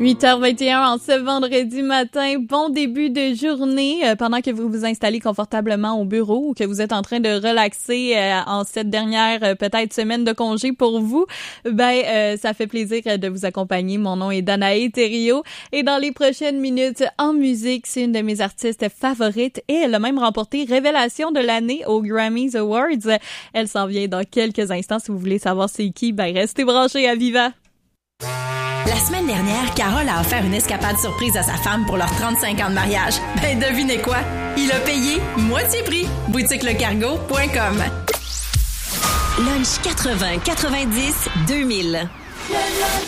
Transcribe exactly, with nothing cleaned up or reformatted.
huit heures vingt et un en ce vendredi matin. Bon début de journée euh, pendant que vous vous installez confortablement au bureau ou que vous êtes en train de relaxer euh, en cette dernière euh, peut-être semaine de congé pour vous. Ben, euh, ça fait plaisir de vous accompagner. Mon nom est Danae Thériault et dans les prochaines minutes en musique, c'est une de mes artistes favorites et elle a même remporté Révélation de l'année aux Grammys Awards. Elle s'en vient dans quelques instants. Si vous voulez savoir c'est qui, ben restez branchés à Viva. La semaine dernière, Carole a offert une escapade surprise à sa femme pour leurs trente-cinq ans de mariage. Ben, devinez quoi? Il a payé moitié prix. boutique le cargo point com. Lunch quatre-vingts quatre-vingt-dix deux mille.